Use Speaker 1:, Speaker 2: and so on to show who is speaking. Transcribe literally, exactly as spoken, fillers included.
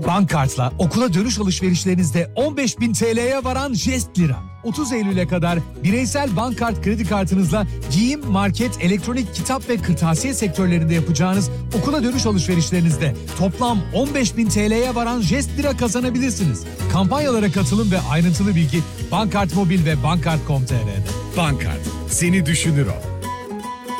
Speaker 1: Bankkart'la okula dönüş alışverişlerinizde on beş bin T L'ye varan jest lira. otuz Eylül'e kadar bireysel Bankkart kredi kartınızla giyim, market, elektronik, kitap ve kırtasiye sektörlerinde yapacağınız okula dönüş alışverişlerinizde toplam on beş bin T L'ye varan jest lira kazanabilirsiniz. Kampanyalara katılım ve ayrıntılı bilgi Bankkart Mobil ve bankkart nokta com nokta t r'de.
Speaker 2: Bankkart, seni düşünür o.